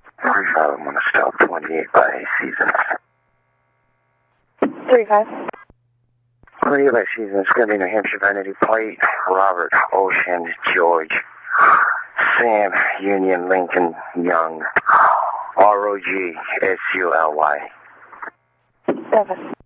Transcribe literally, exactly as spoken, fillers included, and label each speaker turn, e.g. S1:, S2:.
S1: three five, I'm gonna stop twenty-eight by season.
S2: three five.
S1: twenty-eight by season, it's gonna be New Hampshire Vanity Plate, Robert, Ocean, George, Sam, Union, Lincoln, Young, R O G, S U L Y.
S2: seven.